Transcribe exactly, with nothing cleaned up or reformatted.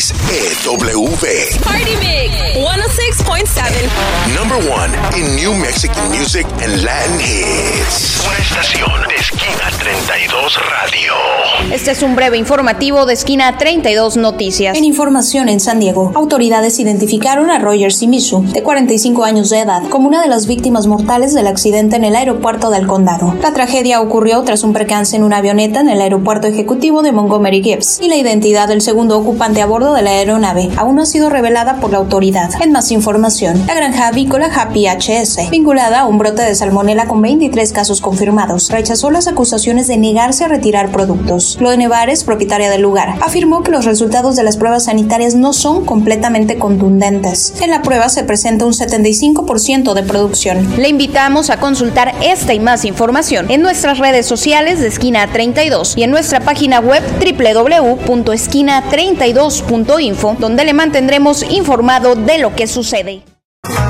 es E W. Party Mix ciento seis punto siete. Number one in New Mexican music and Latin hits. Una estación de Esquina treinta y dos Radio. Este es un breve informativo de Esquina treinta y dos Noticias. En información en San Diego, autoridades identificaron a Roger Simisu, de cuarenta y cinco años de edad, como una de las víctimas mortales del accidente en el aeropuerto del condado. La tragedia ocurrió tras un percance en una avioneta en el aeropuerto ejecutivo de Montgomery Gibbs, y la identidad del segundo ocupante a bordo de la aeronave aún no ha sido revelada por la autoridad. En más información, la granja avícola Happy H S, vinculada a un brote de salmonela con veintitrés casos confirmados, rechazó las acusaciones de negarse a retirar productos. Chloe Nevares, propietaria del lugar, afirmó que los resultados de las pruebas sanitarias no son completamente contundentes. En la prueba se presenta un setenta y cinco por ciento de producción. Le invitamos a consultar esta y más información en nuestras redes sociales de Esquina treinta y dos y en nuestra página web doble u doble u doble u punto esquina treinta y dos punto info, donde le mantendremos informado de lo que sucede.